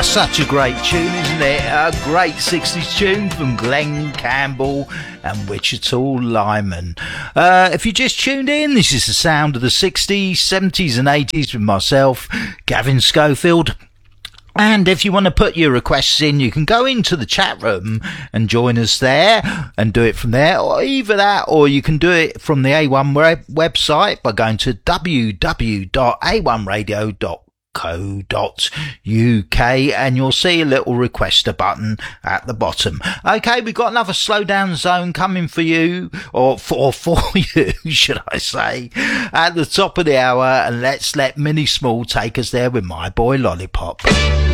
Such a great tune, isn't it? A great 60s tune from Glenn Campbell and Wichita Lyman. If you just tuned in, this is the sound of the 60s, 70s and 80s with myself, Gavin Schofield. And if you want to put your requests in, you can go into the chat room and join us there and do it from there, or either that, or you can do it from the A1 website by going to www.a1radio.co.uk and you'll see a little requester button at the bottom. Okay, we've got another slowdown zone coming for you, or for you, should I say, at the top of the hour, and let's let Minnie Small take us there with My Boy Lollipop.